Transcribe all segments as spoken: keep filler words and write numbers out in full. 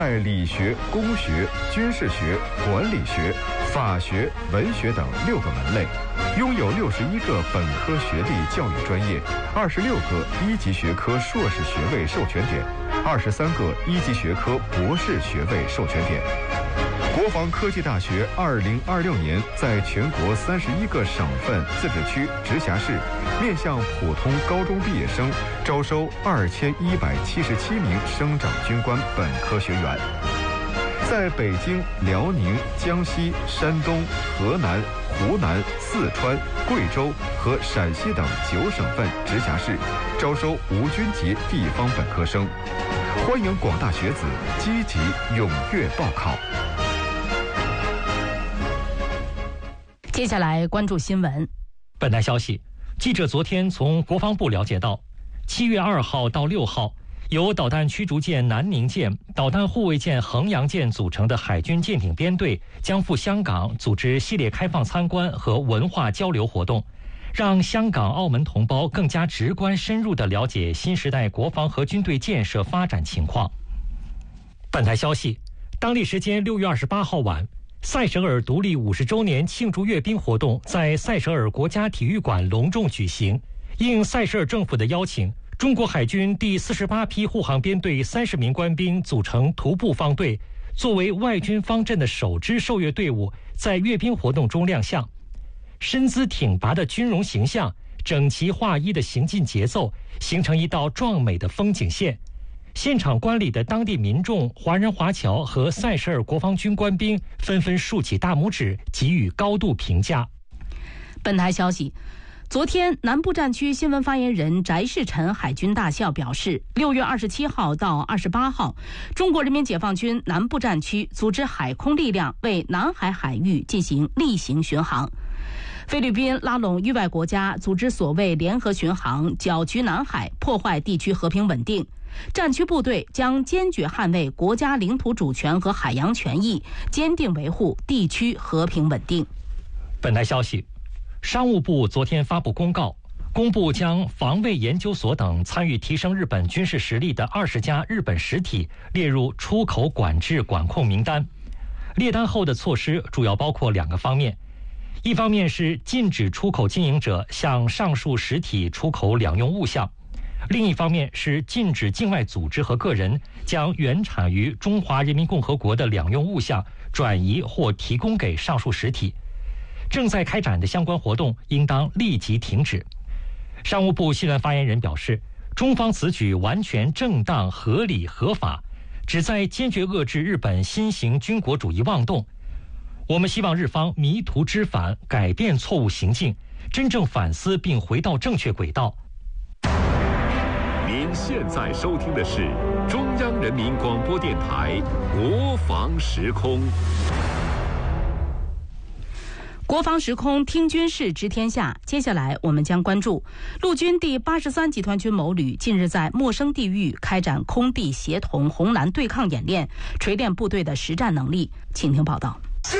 在理学、工学、军事学、管理学、法学、文学等六个门类，拥有六十一个本科学历教育专业，二十六个一级学科硕士学位授权点，二十三个一级学科博士学位授权点。国防科技大学二零二六年在全国三十一个省份、自治区、直辖市面向普通高中毕业生招收二千一百七十七名生长军官本科学员。在北京、辽宁、江西、山东、河南、湖南、四川、贵州和陕西等九省份、直辖市招收无军籍地方本科生。欢迎广大学子积极踊跃报考。 接下来关注新闻。 本台消息，记者昨天从国防部了解到，七月二号到六号，由导弹驱逐舰南宁舰、导弹护卫舰衡阳舰组成的海军舰艇编队将赴香港组织系列开放参观和文化交流活动，让香港、澳门同胞更加直观深入地了解新时代国防和军队建设发展情况。本台消息，当地时间六月二十八号晚，塞舌尔独立五十周年庆祝阅兵活动在塞舌尔国家体育馆隆重举行。应塞舌尔政府的邀请，中国海军第四十八批护航编队三十名官兵组成徒步方队，作为外军方阵的首支受阅队伍，在阅兵活动中亮相。身姿挺拔的军容形象，整齐划一的行进节奏，形成一道壮美的风景线。现场观礼的当地民众、华人华侨和塞舌尔国防军官兵纷纷竖起大拇指，给予高度评价。 本台消息，昨天南部战区新闻发言人翟世臣海军大校表示，六月二十七号到二十八号，中国人民解放军南部战区组织海空力量为南海海域进行例行巡航。菲律宾拉拢域外国家组织所谓联合巡航，搅局南海，破坏地区和平稳定。战区部队将坚决捍卫国家领土主权和海洋权益，坚定维护地区和平稳定。 本台消息，商务部昨天发布公告，公布将防卫研究所等参与提升日本军事实力的二十家日本实体列入出口管制管控名单。列单后的措施主要包括两个方面，一方面是禁止出口经营者向上述实体出口两用物项，另一方面是禁止境外组织和个人将原产于中华人民共和国的两用物项转移或提供给上述实体。正在开展的相关活动应当立即停止。商务部新闻发言人表示，中方此举完全正当、合理、合法，旨在坚决遏制日本新型军国主义妄动。我们希望日方迷途知返，改变错误行径，真正反思并回到正确轨道。 您现在收听的是中央人民广播电台国防时空。 国防时空听军事知天下，接下来我们将关注陆军第八十三集团军某旅近日在陌生地域开展空地协同红蓝对抗演练，锤炼部队的实战能力。请听报道。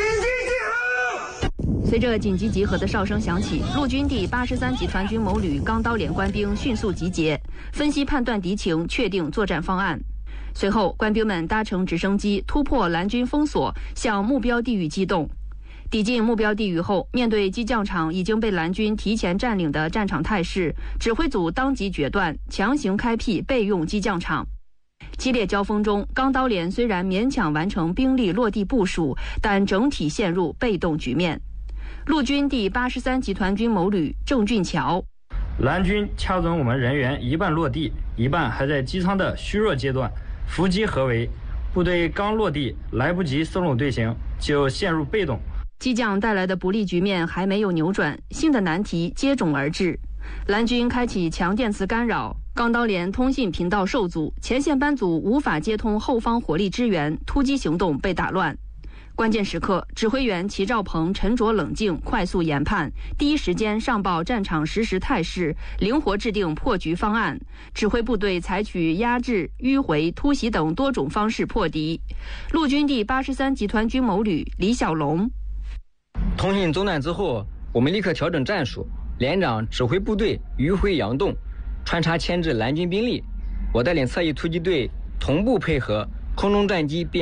随着紧急集合的哨声响起，陆军第八十三集团军某旅钢刀连官兵迅速集结，分析判断敌情，确定作战方案。随后，官兵们搭乘直升机突破蓝军封锁，向目标地域机动。抵近目标地域后，面对机降场已经被蓝军提前占领的战场态势，指挥组当即决断，强行开辟备用机降场。激烈交锋中，钢刀连虽然勉强完成兵力落地部署，但整体陷入被动局面。陆军第八十三集团军某旅郑俊桥， 蓝军掐准我们人员一半落地，一半还在机舱的虚弱阶段，伏击合围，部队刚落地，来不及松拢队形，就陷入被动。 机降带来的不利局面还没有扭转，新的难题接踵而至。蓝军开启强电磁干扰，钢刀连通信频道受阻，前线班组无法接通后方火力支援，突击行动被打乱。关键时刻，指挥员齐兆鹏沉着冷静，快速研判，第一时间上报战场实时态势，灵活制定破局方案，指挥部队采取压制、迂回、突袭等多种方式破敌。陆军第八十三集团军某旅李小龙， 通信中断之后，我们立刻调整战术，连长指挥部队迂回佯动，穿插牵制蓝军兵力。我带领侧翼突击队同步配合， 空中战机变